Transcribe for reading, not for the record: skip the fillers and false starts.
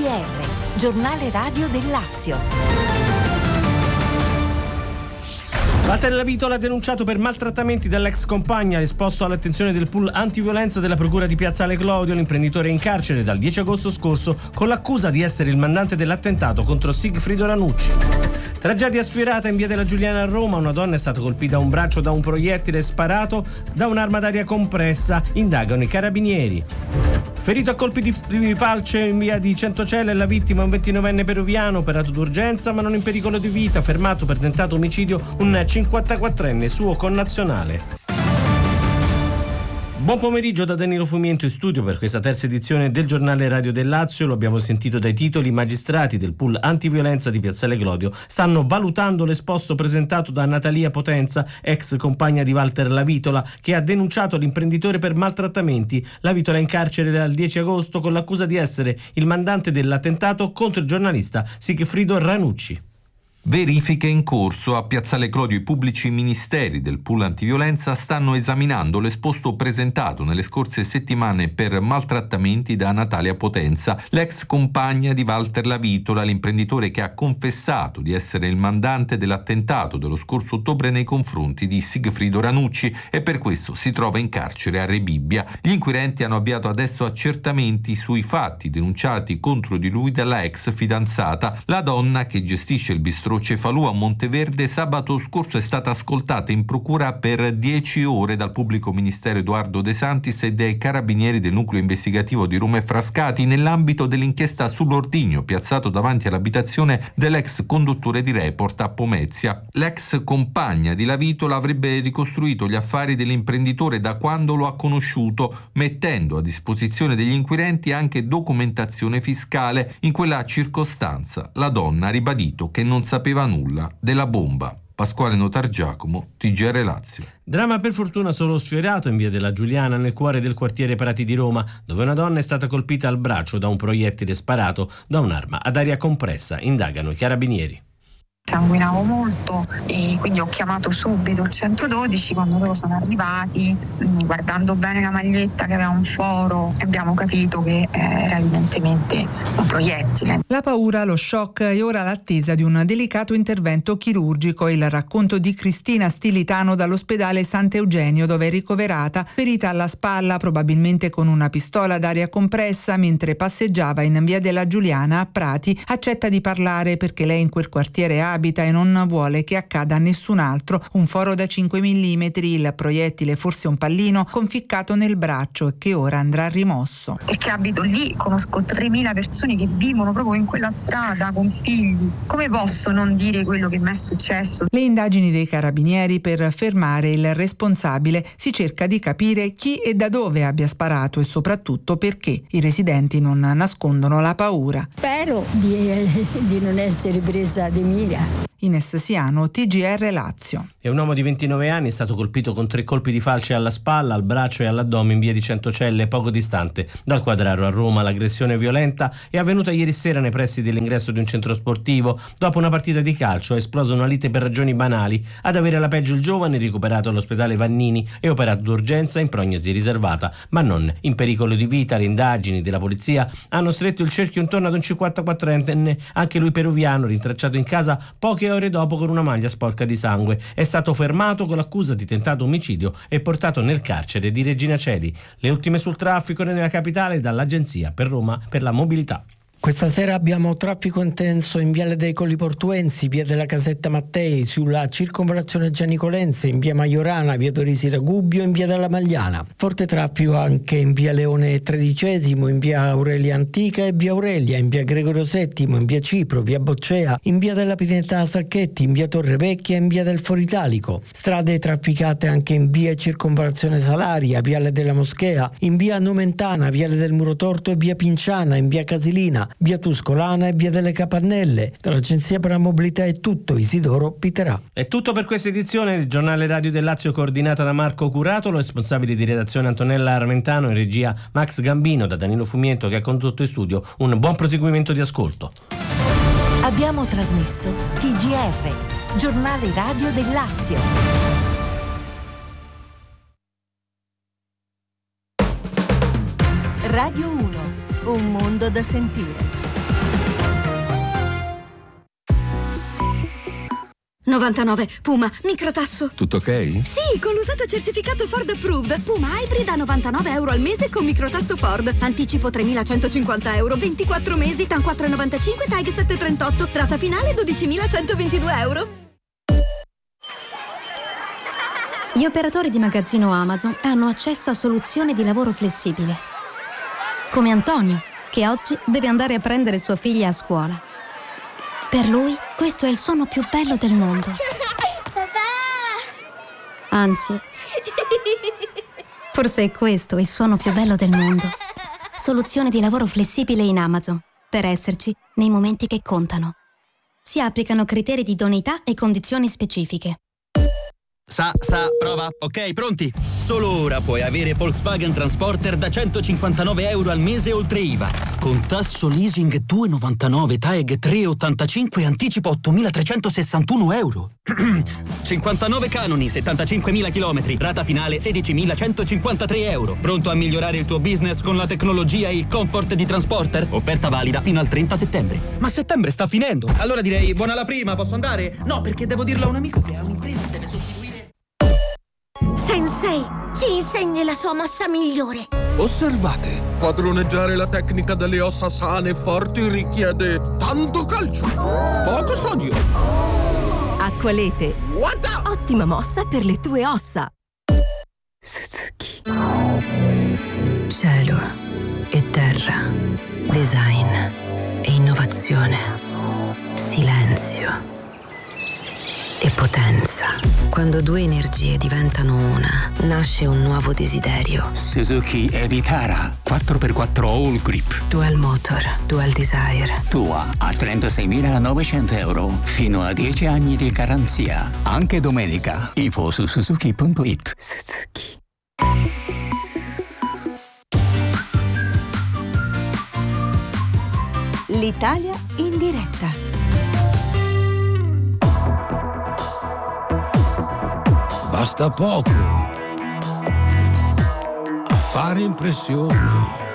TGR, giornale radio del Lazio. Walter Lavitola denunciato per maltrattamenti dall'ex compagna, esposto all'attenzione del pool antiviolenza della procura di Piazzale Clodio. L'imprenditore è in carcere dal 10 agosto scorso con l'accusa di essere il mandante dell'attentato contro Sigfrido Ranucci. Tragedia sfiorata in via della Giuliana a Roma. Una donna è stata colpita a un braccio da un proiettile sparato da un'arma d'aria compressa. Indagano i carabinieri. Ferito a colpi di falce in via di Centocelle la vittima, un 29enne peruviano, operato d'urgenza ma non in pericolo di vita. Fermato per tentato omicidio un 54enne suo connazionale. Buon pomeriggio da Danilo Fumiento in studio per questa terza edizione del giornale radio del Lazio. Lo abbiamo sentito dai titoli. I magistrati del pool antiviolenza di Piazzale Clodio stanno valutando l'esposto presentato da Natalia Potenza, ex compagna di Walter Lavitola, che ha denunciato l'imprenditore per maltrattamenti. Lavitola è in carcere dal 10 agosto con l'accusa di essere il mandante dell'attentato contro il giornalista Sigfrido Ranucci. Verifiche in corso a Piazzale Clodio. I pubblici ministeri del pool antiviolenza stanno esaminando l'esposto presentato nelle scorse settimane per maltrattamenti da Natalia Potenza, l'ex compagna di Walter Lavitola, l'imprenditore che ha confessato di essere il mandante dell'attentato dello scorso ottobre nei confronti di Sigfrido Ranucci e per questo si trova in carcere a Rebibbia. Gli inquirenti hanno avviato adesso accertamenti sui fatti denunciati contro di lui dalla ex fidanzata. La donna che gestisce il bistrò Cefalù a Monteverde sabato scorso è stata ascoltata in procura per 10 ore dal pubblico ministero Edoardo De Santis e dai carabinieri del nucleo investigativo di Roma e Frascati nell'ambito dell'inchiesta sull'ordigno piazzato davanti all'abitazione dell'ex conduttore di Report a Pomezia. L'ex compagna di Lavitola avrebbe ricostruito gli affari dell'imprenditore da quando lo ha conosciuto, mettendo a disposizione degli inquirenti anche documentazione fiscale. In quella circostanza la donna ha ribadito che non sapeva nulla della bomba. Pasquale Notargiacomo, TGR Lazio. Dramma per fortuna solo sfiorato in via della Giuliana, nel cuore del quartiere Prati di Roma, dove una donna è stata colpita al braccio da un proiettile sparato da un'arma ad aria compressa. Indagano i carabinieri. Sanguinavo molto e quindi ho chiamato subito il 112. Quando loro sono arrivati, guardando bene la maglietta che aveva un foro, abbiamo capito che era evidentemente un proiettile. La paura, lo shock e ora l'attesa di un delicato intervento chirurgico. Il racconto di Cristina Stilitano dall'ospedale Sant'Eugenio, dove è ricoverata, ferita alla spalla, probabilmente con una pistola d'aria compressa, mentre passeggiava in via della Giuliana a Prati. Accetta di parlare perché lei in quel quartiere abita e non vuole che accada a nessun altro. Un foro da 5 mm, il proiettile, forse un pallino, conficcato nel braccio e che ora andrà rimosso. E che abito lì, conosco 3.000 persone che vivono proprio in quella strada con figli. Come posso non dire quello che mi è successo? Le indagini dei carabinieri per fermare il responsabile. Si cerca di capire chi e da dove abbia sparato e soprattutto perché. I residenti non nascondono la paura. Spero di non essere presa di mira. Ines Siano, TGR Lazio. E un uomo di 29 anni è stato colpito con 3 colpi di falce alla spalla, al braccio e all'addome in via di Centocelle, poco distante dal Quadraro a Roma. L'aggressione violenta è avvenuta ieri sera nei pressi dell'ingresso di un centro sportivo. Dopo una partita di calcio è esplosa una lite per ragioni banali. Ad avere la peggio il giovane, ricoverato all'ospedale Vannini e operato d'urgenza in prognosi riservata, ma non in pericolo di vita. Le indagini della polizia hanno stretto il cerchio intorno ad un 54enne, anche lui peruviano, rintracciato in casa poche ore dopo con una maglia sporca di sangue. È stato fermato con l'accusa di tentato omicidio e portato nel carcere di Regina Coeli. Le ultime sul traffico nella capitale dall'Agenzia per Roma per la Mobilità. Questa sera abbiamo traffico intenso in Viale dei Colli Portuensi, via della Casetta Mattei, sulla circonvallazione Gianicolense, in via Maiorana, via Torisi Ragubbio e in via della Magliana. Forte traffico anche in via Leone XIII, in via Aurelia Antica e via Aurelia, in via Gregorio VII, in via Cipro, via Boccea, in via della Pineta Sacchetti, in via Torre Vecchia e in via del Foro Italico. Strade trafficate anche in via Circonvallazione Salaria, viale della Moschea, in via Nomentana, viale del Muro Torto e via Pinciana, in via Casilina, via Tuscolana e via delle Capannelle. Dall'Agenzia per la Mobilità è tutto. Isidoro Piterà. È tutto per questa edizione del giornale radio del Lazio, coordinata da Marco Curato, lo responsabile di redazione Antonella Armentano, in regia Max Gambino, da Danilo Fumiento che ha condotto in studio. Un buon proseguimento di ascolto. Abbiamo trasmesso TGR, giornale radio del Lazio. Radio 1, un mondo da sentire. 99. Puma, microtasso. Tutto ok? Sì, con l'usato certificato Ford Approved. Puma Hybrid a €99 al mese con microtasso Ford. Anticipo €3.150, 24 mesi, TAN 4,95, TAG 738. Rata finale €12.122. Gli operatori di magazzino Amazon hanno accesso a soluzioni di lavoro flessibile. Come Antonio, che oggi deve andare a prendere sua figlia a scuola. Per lui, questo è il suono più bello del mondo. Anzi, forse è questo il suono più bello del mondo. Soluzione di lavoro flessibile in Amazon, per esserci nei momenti che contano. Si applicano criteri di idoneità e condizioni specifiche. Prova. Ok, pronti? Solo ora puoi avere Volkswagen Transporter da €159 al mese oltre IVA. Con tasso leasing 2,99, TAG 3,85 e anticipo €8.361. 59 canoni, 75.000 chilometri, rata finale €16.153. Pronto a migliorare il tuo business con la tecnologia e il comfort di Transporter? Offerta valida fino al 30 settembre. Ma settembre sta finendo. Allora direi buona la prima, posso andare? No, perché devo dirlo a un amico che ha un'impresa e deve sostituire. Sensei, ci insegni la sua mossa migliore. Osservate, padroneggiare la tecnica delle ossa sane e forti richiede tanto calcio, poco sodio. Acqualete. Ottima mossa per le tue ossa. Suzuki. Cielo e terra, design e innovazione, silenzio e potenza. Quando due energie diventano una, nasce un nuovo desiderio. Suzuki Evitara 4x4 All Grip. Dual Motor, Dual Desire. Tua a €36.900 fino a 10 anni di garanzia. Anche domenica. Info su suzuki.it. Suzuki. L'Italia in diretta. Basta poco a fare impressione.